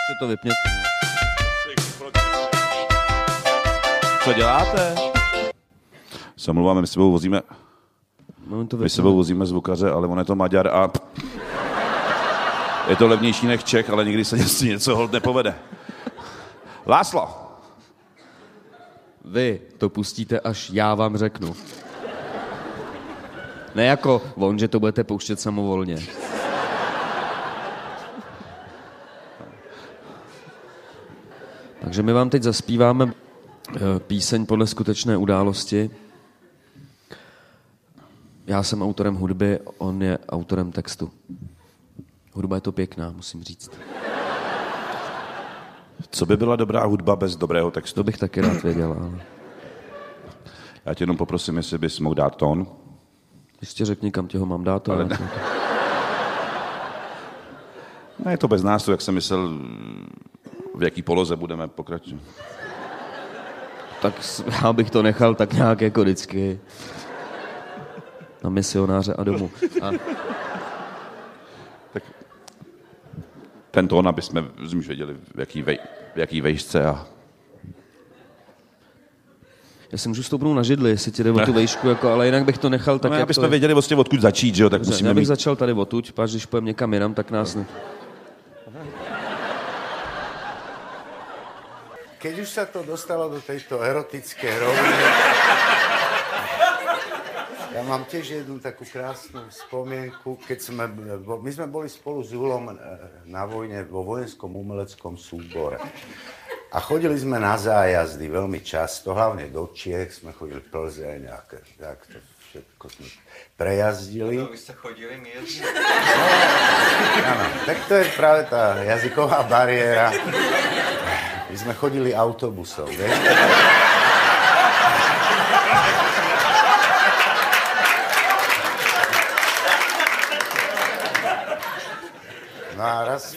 Ještě to vypněte. Co děláte? Se mluváme, my s sebou vozíme zvukaře, ale on je to Maďar a je to levnější než Čech, ale nikdy se něco holt nepovede. Láslo! Vy to pustíte, až já vám řeknu. Ne jako on, že to budete pouštět samovolně. Takže my vám teď zaspíváme píseň podle skutečné události. Já jsem autorem hudby, on je autorem textu. Hudba je to pěkná, musím říct. Co by byla dobrá hudba bez dobrého textu? To bych taky rád věděl, ale... Já tě jenom poprosím, jestli bys mohl dát tón. Ještě řekni, kam tě ho mám dát. Ale... Ne, je to bez nás, jak jsem myslel, v jaký poloze budeme pokračovat. Tak já bych to nechal tak nějak jako vždycky. Na misionáře a domů. A... Tak ten tón, aby jsme věděli, v jaký vejšce a... Já si můžu stoupnout na židli, jestli ti jde o tu vejšku, jako, ale jinak bych to nechal tak, no, jak aby to jsme věděli vlastně odkud začít, že jo? Tak musíme já bych začal tady odtud, páč, když půjdeme někam jinam, tak nás ne... Keď už sa to dostalo do tejto erotickej roviny, ja mám tiež jednu takú krásnu spomienku, keď my sme boli spolu s Julom na vojne vo vojenskom umeleckom súbore. A chodili sme na zájazdy veľmi často, hlavne do Čiech, sme chodili Plzeň a tak to všetko sme prejazdili. No, vy ste chodili, my jezdili. Áno, tak to je práve tá jazyková bariéra. My sme chodili autobusom, vieš? No a raz...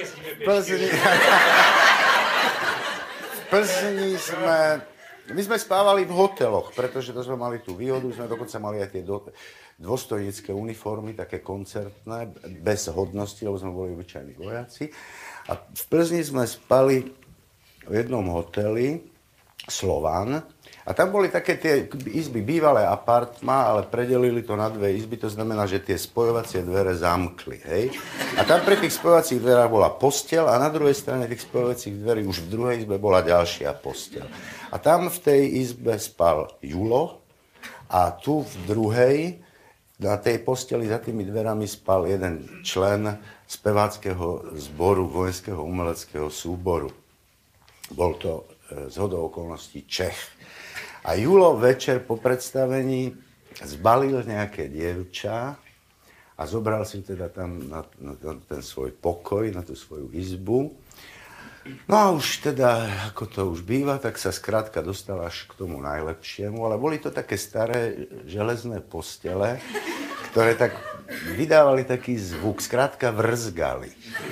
V Plzni sme... My sme spávali v hoteloch, pretože to sme mali tú výhodu, sme dokonca mali aj tie dôstojnícke uniformy, také koncertné, bez hodnosti, lebo sme boli obyčajní vojaci. A v Plzni sme spali v jednom hoteli, Slovan, a tam boli také tie izby, bývalé apartmá, ale predelili to na dve izby, to znamená, že tie spojovacie dvere zamkli, hej. A tam pri tých spojovacích dverách bola posteľ a na druhej strane tých spojovacích dverí už v druhej izbe bola ďalšia posteľ. A tam v tej izbe spal Julo a tu v druhej, na tej posteli za tými dverami spal jeden člen speváckeho zboru vojenského umeleckého súboru. Bol to zhodou okolností Čech. A Julo večer po predstavení zbalil nejaké dievča a zobral si teda tam na ten svoj pokoj, na tú svoju izbu. No a už teda, ako to už býva, tak sa skrátka dostal až k tomu najlepšiemu, ale boli to také staré železné postele, ktoré tak vydávali taký zvuk, skrátka vrzgali.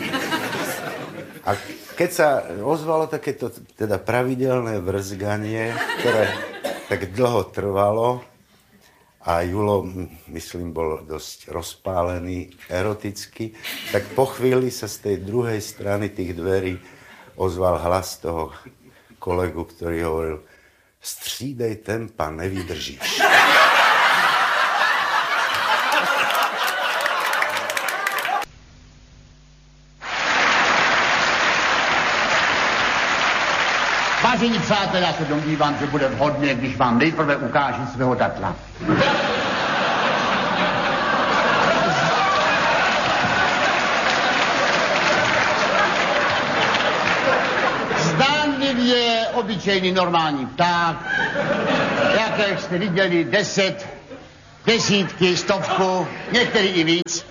A keď sa ozvalo takéto teda pravidelné vrzganie, ktoré tak dlho trvalo a Julo, myslím, bol dosť rozpálený, eroticky, tak po chvíli sa z tej druhej strany tých dverí ozval hlas toho kolegu, ktorý hovoril: střídej tempa, nevydržíš. Vážení přátelé, já se domnívám, že bude vhodné, když vám nejprve ukážu svého datla. Zdánlivě obyčejný normální pták, jaké jste viděli 10, desítky, 100, některý i víc.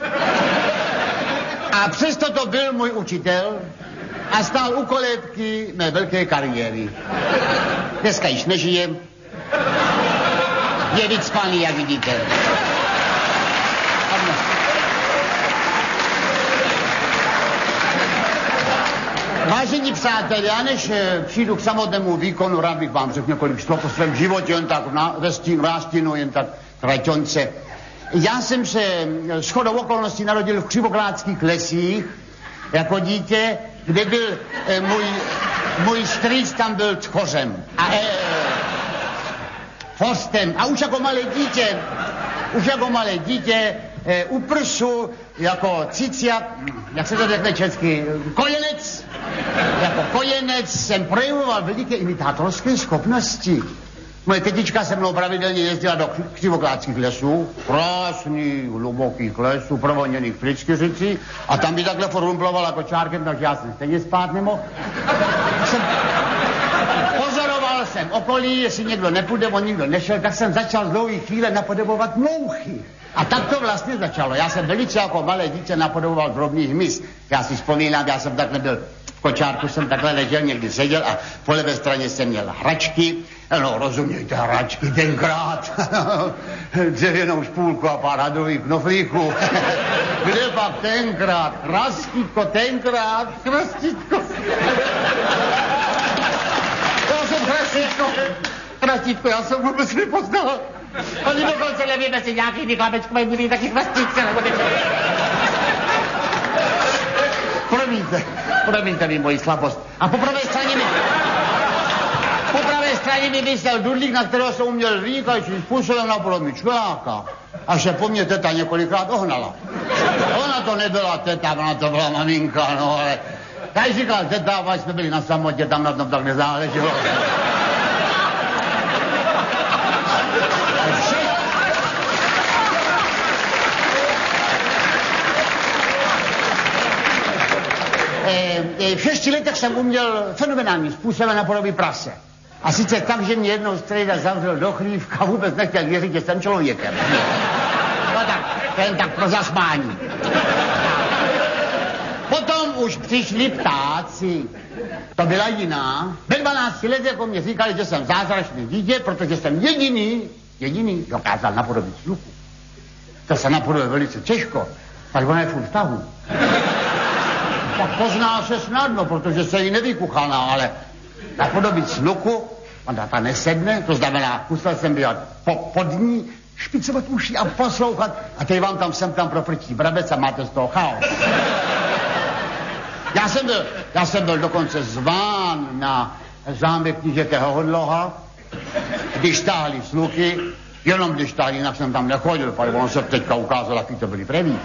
A přesto to byl můj učitel a stál u kolébky mé velké kariéry. Dneska již nežijem. Je vycpaný, jak vidíte. Vážení přátelé, já než přijdu k samotnému výkonu, rád bych vám řekl několik slov o svém životě, jen tak rástinu, jen tak traťonce. Já jsem se shodou okolností narodil v Křivoklátských lesích jako dítě kde byl můj strýc, tam byl tchořem. A forstem. A už jako malé dítě, u prsu, jako ciciak, jak se to řekne česky, kojenec. Jako kojenec jsem projevoval veliké imitátorské schopnosti. Moje tetička se mnou pravidelně jezdila do křivokládských lesů, krásných, hlubokých lesů, provoněných Frýdskyřicí, a tam by takhle forumplovala kočárkem, takže já jsem stejně spát nemohl. Pozoroval jsem okolí, jestli někdo nepůjde, on nikdo nešel, tak jsem začal z dlouhé chvíle napodobovat mouchy. A tak to vlastně začalo. Já jsem velice jako malé dítě napodoboval drobný hmyz. Já si vzpomínám, já jsem takhle byl v kočárku, jsem takhle ležel, někdy seděl a po levé straně jsem měl hračky. No, rozumějte, hračky tenkrát. Dřevěnou špůlku a pár hadrových knoflíků. Kde pak tenkrát? Krastítko tenkrát, krastítko. Já jsem krastítko, já jsem vůbec nepoznal. Oni dokonce nevíme, jestli nějaký vyklapečkové byli taky krastítce, nebo nevím. Promiňte mi moji slabost. A po pravé straně mi vysel dudlík, na kterého jsem uměl vynikajícím způsobem napodobit čveláka. Až se po mně teta několikrát ohnala. Ona to nebyla teta, ona to byla maminka, no ale... Já jí říkal teta, až jsme byli na samotě, tam na tom tak nezáleželo. V 6 letech jsem uměl fenomenálním způsobem napodobit prase. A sice tak, že mě jednou strejda zavřel do chlívka a vůbec nechtěl věřit, že jsem člověkem. No tak, to jen tak pro zasmání. Potom už přišli ptáci. To byla jiná. Ve 12 letech jako mě říkali, že jsem zázračný dítě, protože jsem jediný dokázal napodobit sluchu. To se napodobí velice těžko, tak ona je furt v tahu. Tak pozná se snadno, protože se jí nevykuchaná, ale napodobit sluchu, ona ta nesedne, to znamená, musel jsem být pod ní, špicovat uši a poslouchat, a teď vám tam sem tam proprčí brabec a máte z toho chaos. Já jsem byl dokonce zván na zámek knížete Hohenloha, když táhli sluchy, jenom když táhli, jinak jsem tam nechodil, protože on se teďka ukázal, jaký to byli prevíci.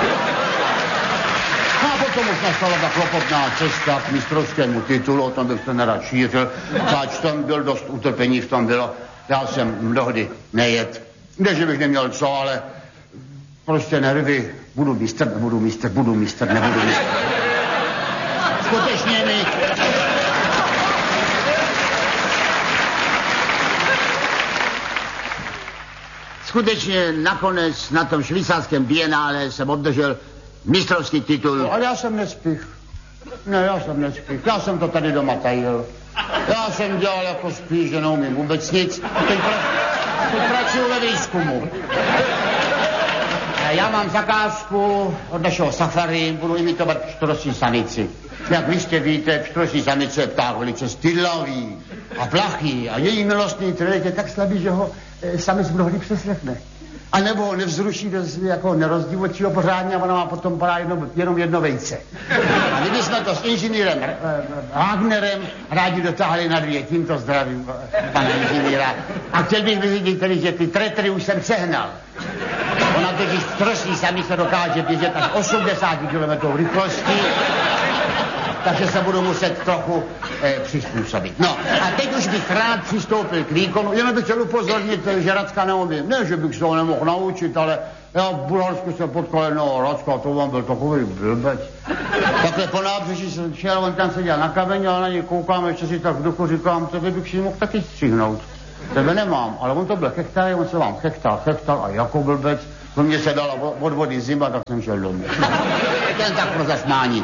A potom už nastala ta klopotná cesta k mistrovskému titulu, o tom bych to nerad šířil, zač tam byl dost utrpení, v tom bylo. Já jsem mnohdy nejet, ne, že bych neměl co, ale prostě nervy, budu mistr. Skutečně mi... Skutečně nakonec na tom švýcarském bienále jsem obdržel mistrovský titul. Ale já jsem nespích. Já jsem to tady doma tajil. Já jsem dělal jako spíš, že neumím vůbec nic. Teď pracuji ve výzkumu. Já mám zakázku od našeho safari, budu imitovat pštrosí samici. Jak vy jistě víte, pštrosí samice je pták velice stylavý a plachý a její milostný trelek je tak slabý, že ho samic mnohdy přeslechne. A nebo ho nevzruší, jako nerozdivočí ho pořádně a ona má potom padá jenom jedno vejce. A kdyby jsme to s inženýrem Wagnerem rádi dotáhli na 2, tímto zdravím pana inženýra. A chtěl bych vyřídit tedy, že ty tretry už jsem sehnal. Ona totiž pštrosí samice dokáže běžet až 80 km rychlosti, takže se budu muset trochu přizpůsobit. No, a teď už bych rád přistoupil k výkonu, jenom bych chtěl upozornit, že Racka neumím. Ne, že bych se ho nemohl naučit, ale já v Bulharsku jsem potkal jednoho Racka, to vám byl takový blbec. Takhle po nábřeží jsem šel, on tam seděl na kameni a na něj koukám, ještě si tak v duchu říkám, tebe bych si mohl taky střihnout. Tebe nemám, ale on to byl hektar, on se vám hektar a jako blbec. To mě se dala od vody zima, tak jsem šel domů. Jen tak pro zasmání.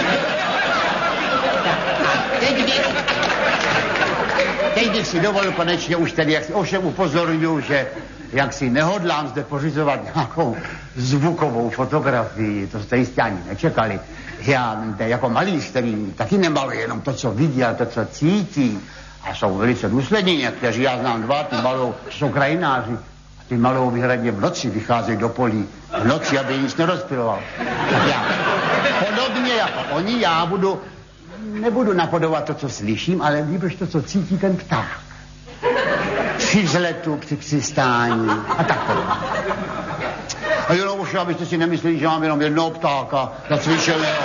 Teď bych si dovolil konečně už tedy, jak si ovšem upozorňuji, že jak si nehodlám zde pořizovat nějakou zvukovou fotografii, to jste jistě ani nečekali. Já jako malíř, který taky nemaluje jenom to, co vidí, ale to, co cítí. A jsou velice důslední někteří, já znám 2, ty malou, jsou krajináři. Ty malou výhradně v noci vycházejí do polí. V noci, aby nic nerozpiloval. Tak já, podobně jako oni, já budu nebudu napodobovat to, co slyším, ale líbíš to, co cítí ten pták. Při vzletu, při přistání a takové. A jenom už, abyste si nemysleli, že mám jenom jednoho ptáka zacvičeného.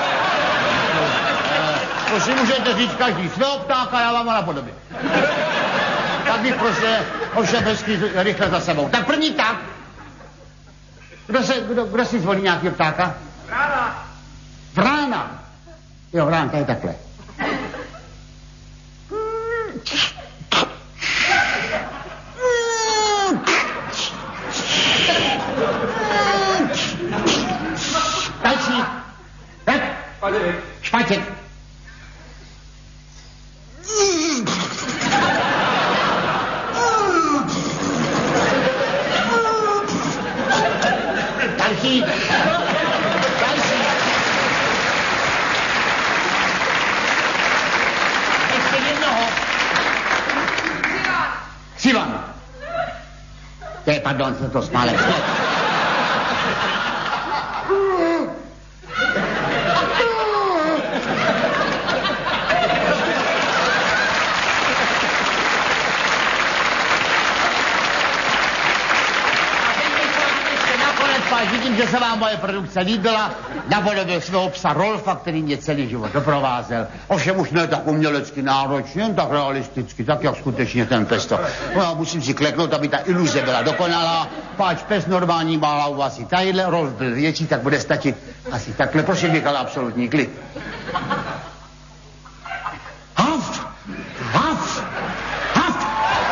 To si můžete říct každý svého ptáka, já vám ho napodobím. Tak bych prostě ovšem hezky rychle za sebou. Tak první pták. Kdo si zvolí nějakého ptáka? Vrána. Vrána. Jo, vránka je takhle. Další. Tak? Špaček. Další. Ještě jednoho. Sivan. Pardon, to smálek. Vidím, že se vám moje produkce líbila, napodobil svého psa Rolfa, který mě celý život doprovázel. Ovšem už ne tak umělecky náročně, jen tak realisticky, tak jak skutečně ten pes to. No, já musím si kleknout, aby ta iluze byla dokonalá. Páč pes normální má hlavu asi tadyhle, Rolf byl větší, tak bude stačit asi takhle. Prosím, Michal, absolutní klid. Haft! Haft! Haft!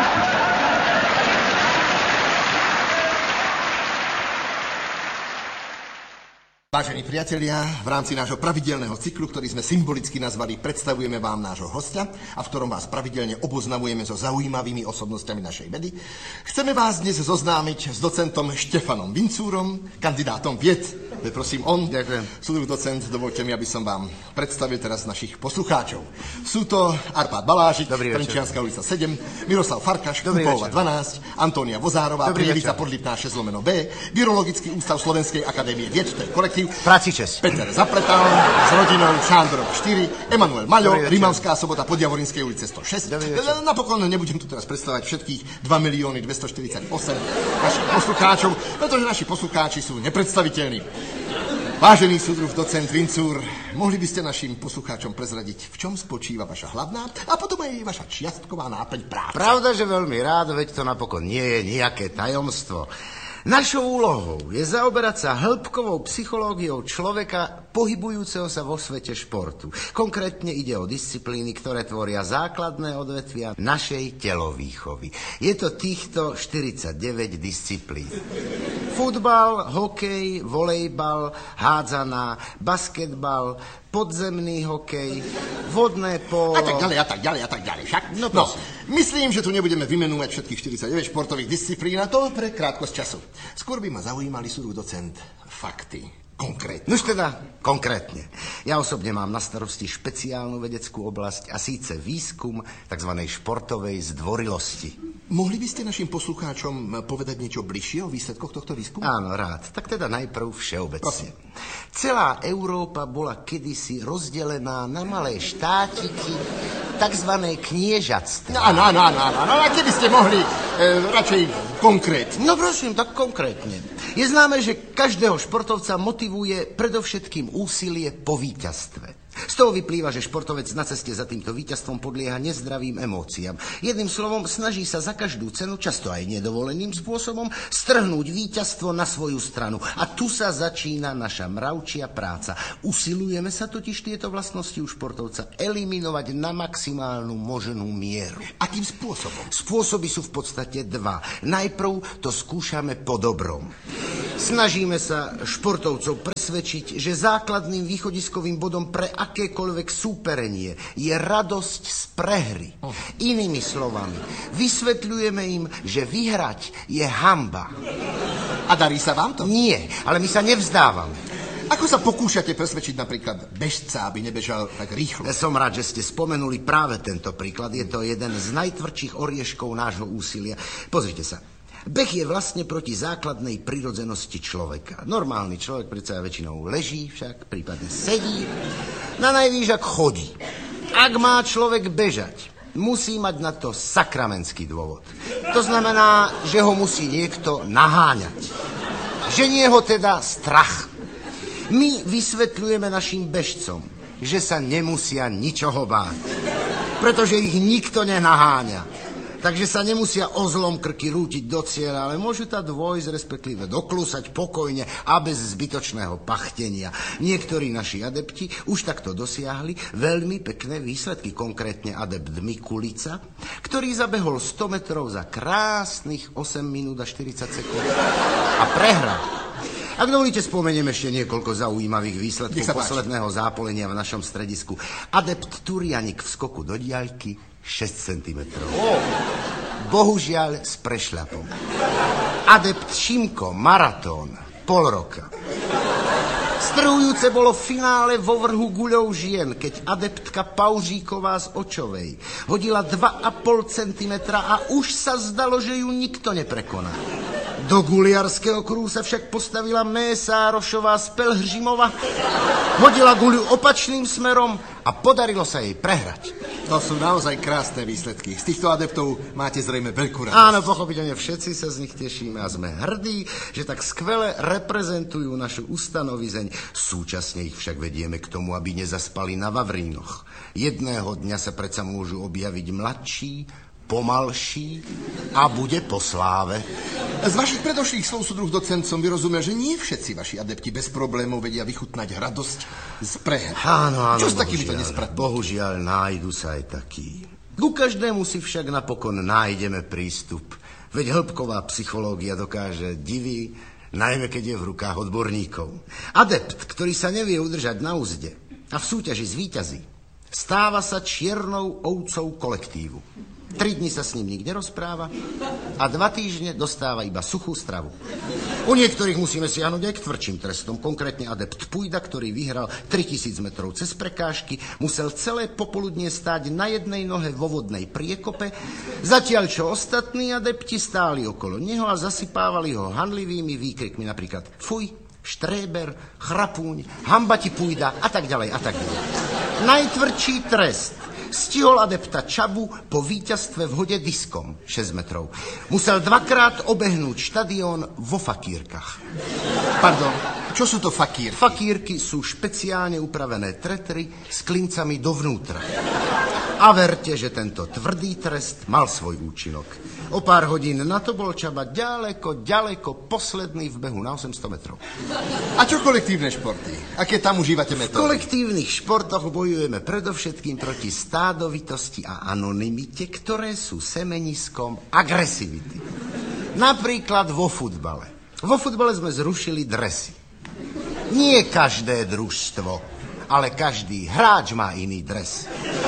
Vážení priatelia, v rámci nášho pravidelného cyklu, ktorý sme symbolicky nazvali Predstavujeme vám nášho hostia a v ktorom vás pravidelne oboznamujeme so zaujímavými osobnostiami našej vedy, chceme vás dnes zoznámiť s docentom Štefanom Vincúrom, kandidátom vied. Prosím, Ďakujem. Súdruh docent, dovolte mi, aby som vám predstavil teraz našich poslucháčov. Sú to Arpád Balážik, Trenčianska ulica 7, Miroslav Farkaš, Kupová 12, Antónia Vozárová, Prievidza Podlipná 6/B, Virologický ústav Slovenskej akadémie vied, to je kolektív, Pracičes. Peter Zapretal s rodinou Šándorova 4, Emanuel Maľo, Rimavská Sobota, Podjavorinskej ulice 106. Napokon nebudem tu teraz predstavať všetkých 2 248 našich poslucháčov, pretože naši poslucháči sú nepredstaviteľní. Vážený súdruh docent Vincúr, mohli by ste našim poslucháčom prezradiť, v čom spočíva vaša hlavná a potom aj vaša čiastková náplň práce? Pravda, že veľmi rád, veď to napokon nie je nejaké tajomstvo. Našou úlohou je zaoberať sa hĺbkovou psychológiou človeka pohybujúceho sa vo svete športu. Konkrétne ide o disciplíny, ktoré tvoria základné odvetvia našej telovýchovy. Je to týchto 49 disciplín. Futbal, hokej, volejbal, hádzaná, basketbal, podzemný hokej, vodné polo... A tak ďalej. Však? No, myslím, že tu nebudeme vymenúvať všetkých 49 športových disciplín, a to pre krátkosť času. Skôr by ma zaujímali, súdruh docent, fakty. Konkrétne. Nož teda, konkrétne. Ja osobne mám na starosti špeciálnu vedeckú oblasť a síce výskum tzv. Športovej zdvorilosti. Mohli by ste našim poslucháčom povedať niečo bližšie o výsledkoch tohto výskumu? Áno, rád. Tak teda najprv všeobecne. Celá Európa bola kedysi rozdelená na malé štátiky, tzv. Kniežatstva. No, a keby ste mohli radšej konkrétne. No prosím, tak konkrétne. Je známe, že každého športovca motivuje predovšetkým úsilie po víťazstve. Z toho vyplýva, že športovec na ceste za týmto víťazstvom podlieha nezdravým emóciám. Jedným slovom, snaží sa za každú cenu, často aj nedovoleným spôsobom, strhnúť víťazstvo na svoju stranu. A tu sa začína naša mravčia práca. Usilujeme sa totiž tieto vlastnosti u športovca eliminovať na maximálnu možnú mieru. Akým spôsobom? Spôsoby sú v podstate dva. Najprv to skúšame po dobrom. Snažíme sa športovcov presvedčiť, že základným východiskovým bodom pre akékoľvek súperenie je radosť z prehry. Inými slovami, vysvetľujeme im, že vyhrať je hanba. A darí sa vám to? Nie, ale my sa nevzdávame. Ako sa pokúšate presvedčiť napríklad bežca, aby nebežal tak rýchlo? Som rád, že ste spomenuli práve tento príklad. Je to jeden z najtvrdších orieškov nášho úsilia. Pozrite sa. Beh je vlastne proti základnej prirodzenosti človeka. Normálny človek predsa väčšinou leží však, prípadne sedí, na najvýš ak chodí. Ak má človek bežať, musí mať na to sakramentský dôvod. To znamená, že ho musí niekto naháňať. Ženie ho teda strach. My vysvetľujeme našim bežcom, že sa nemusia ničoho báť, pretože ich nikto nenaháňa. Takže sa nemusia o zlom krky rútiť do cieľa, ale môžu tam dôjsť, respektíve doklúsať pokojne a bez zbytočného pachtenia. Niektorí naši adepti už takto dosiahli veľmi pekné výsledky, konkrétne adept Mikulica, ktorý zabehol 100 metrov za krásnych 8 minút a 40 sekúnd a prehral. Ak dovolíte, spomeniem ešte niekoľko zaujímavých výsledkov posledného zápolenia v našom stredisku. Adept Turianik v skoku do diaľky 6 cm. Bohužiaľ s prešľapom. Adept Šimko maratón pol roka. Strhujúce bolo finále vo vrhu guľov žien, keď adeptka Paužíková z Očovej hodila 2,5 cm a už sa zdalo, že ju nikto neprekoná. Do guliarského kruhu sa však postavila Mésárošová z Pelhřimova, hodila guľu opačným smerom a podarilo sa jej prehrať. To sú naozaj krásne výsledky. Z týchto adeptov máte zrejme veľkú radosť. Áno, pochopiteľne všetci sa z nich tešíme a sme hrdí, že tak skvele reprezentujú našu ustanovizeň. Súčasne ich však vedieme k tomu, aby nezaspali na vavrínoch. Jedného dňa sa predsa môžu objaviť mladší, pomalší a bude po sláve. Z vašich predošlých slov, súdruh docent, som vyrozumel, že nie všetci vaši adepti bez problémov vedia vychutnať radosť z prehry. Áno, čo s takýmito nespratnými? Bohužiaľ, nájdu sa aj takí. Ku každému si však napokon nájdeme prístup. Veď hĺbková psychológia dokáže divy, najmä keď je v rukách odborníkov. Adept, ktorý sa nevie udržať na úzde a v súťaži zvíťazí, stáva sa čiernou ovcou kolektívu. 3 dni sa s ním nik nerozpráva a 2 týždne dostáva iba suchú stravu. U niektorých musíme siahnuť aj k tvrdším trestom. Konkrétne adept Pujda, ktorý vyhral 3000 metrov cez prekážky, musel celé popoludnie stáť na jednej nohe vo vodnej priekope, zatiaľ čo ostatní adepti stáli okolo neho a zasypávali ho hanlivými výkrikmi, napríklad fuj, štréber, chrapúň, hamba ti Pujda a tak ďalej a tak ďalej. Najtvrdší trest stihol adepta Čabu po víťazstve v hode diskom 6 metrov. Musel 2-krát obehnúť štadión vo fakírkach. Pardon, čo sú to fakírky? Fakírky sú špeciálne upravené tretry s klincami dovnútra. A verte, že tento tvrdý trest mal svoj účinok. O pár hodín na to bol Čaba ďaleko posledný v behu na 800 metrov. A čo kolektívne športy? Aké tam užívate metódy? V kolektívnych športoch bojujeme predovšetkým proti stádovitosti a anonymite, ktoré sú semeniskom agresivity. Napríklad vo futbale. Vo futbale sme zrušili dresy. Nie každé družstvo, ale každý hráč má iný dres.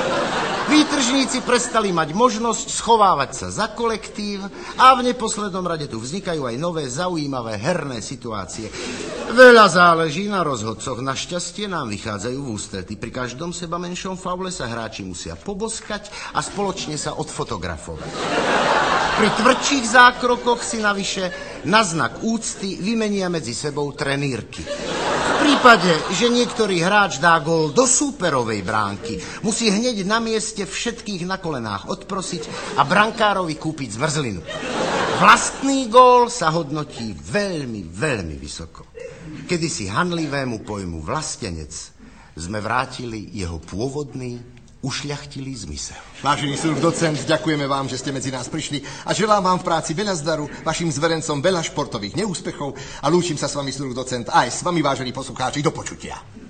Výtržníci prestali mať možnosť schovávať sa za kolektív a v neposlednom rade tu vznikajú aj nové zaujímavé herné situácie. Veľa záleží na rozhodcoch. Našťastie nám vychádzajú v ústrety. Pri každom seba menšom faule sa hráči musia poboskať a spoločne sa odfotografovať. Pri tvrdších zákrokoch si navyše na znak úcty vymenia medzi sebou trenírky. V prípade, že niektorý hráč dá gól do súperovej bránky, musí hneď na mieste všetkých na kolenách odprosiť a brankárovi kúpiť zmrzlinu. Vlastný gól sa hodnotí veľmi, veľmi vysoko. Kedysi hanlivému pojmu vlastenec sme vrátili jeho pôvodný, ušľachtilý zmysel. Vážený súdruh docent, ďakujeme vám, že ste medzi nás prišli a želám vám v práci veľa zdaru, vašim zverencom veľa športových neúspechov a lúčim sa s vami, súdruh docent, aj s vami, vážení poslucháči, do počutia.